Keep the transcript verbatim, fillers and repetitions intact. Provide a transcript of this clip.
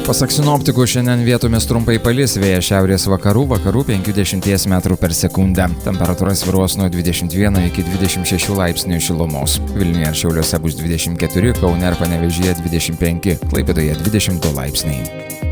Pasak sinoptikų, šiandien vietomis trumpai palis, vėjas šiaurės vakarų, vakarų penkiasdešimt metrų per sekundę. Temperatūra svyruos nuo dvidešimt vieno iki dvidešimt šešių laipsnių šilumos. Vilniuje ir Šiauliuose bus dvidešimt keturi, Kaune ir Panevėžyje dvidešimt penki, Klaipėdoje dvidešimt du laipsniai.